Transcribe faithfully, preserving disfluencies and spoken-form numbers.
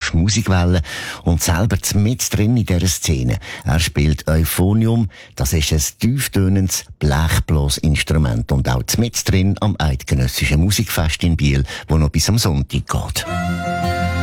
hörst Musikwellen und selber mit drin in dieser Szene. Er spielt Euphonium, das ist ein tieftönendes Blechblasinstrument und auch mit drin am Eidgenössischen Musikfest in Biel, wo noch bis am Sonntag geht.